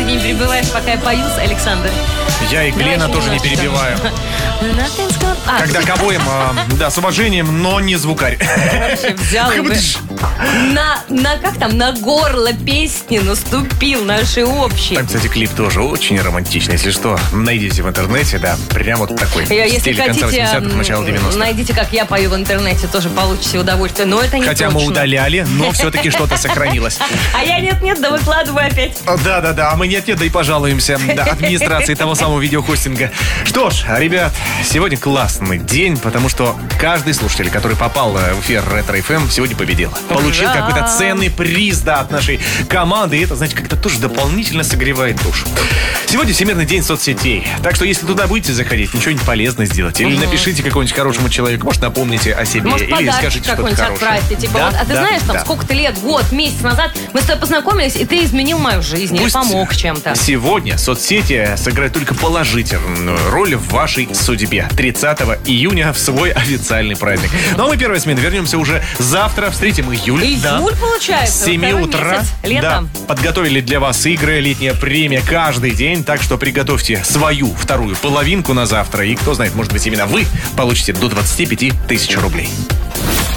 не перебиваешь, пока я пою, Александр? Я и Глена тоже не перебиваю. Когда кавоем, да, с уважением, но не звукарь. Вообще взял и на горло песни наступил нашей общей. Там, кстати, клип тоже очень романтичный. Если что, найдите в интернете, да, прям вот такой. Если стиле конца 80-х, начала 90-х. Найдите, как я пою в интернете, тоже получите удовольствие. Но это не Хотя точно. мы удаляли, но все-таки что-то сохранилось. А я нет-нет, да выкладываю опять. Да, а мы нет-нет, да и пожалуемся администрации того самого видеохостинга. Что ж, ребят, сегодня классный день, потому что каждый слушатель, который попал в эфир Ретро-ФМ, сегодня победил. Получил какой-то ценный приз, да, от нашей команды. И это, знаете, как-то тоже дополнительно согревает душу. Сегодня Всемирный день соцсетей. Так что, если туда будете заходить, ничего-нибудь полезное сделать. Или напишите какому-нибудь хорошему человеку. Может, напомните о себе. Может, или скажите что-то хорошее. Отправьте. Типа, да, вот, а ты знаешь, там, сколько-то лет, год, месяц назад мы с тобой познакомились, и ты изменил мою жизнь. Или помог чем-то. Сегодня соцсети сыграют только положительную роль в вашей судьбе. 30 июня в свой официальный праздник. Ну, а мы, первая смена, вернемся уже завтра. Встретим июль. Июль, получается. С 7 утра. Да, подготовили для вас игры, летняя премия каждый день. Так что приготовьте свою вторую половинку на завтра. И кто знает, может быть, именно вы получите до 25 тысяч рублей.